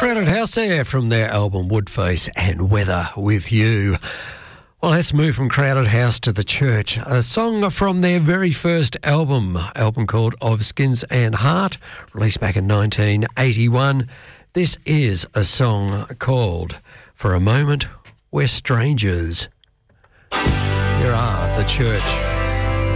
Crowded House there from their album Woodface and Weather With You. Well, let's move from Crowded House to The Church. A song from their very first album called Of Skins and Heart, released back in 1981. This is a song called For a Moment We're Strangers. Here are The Church.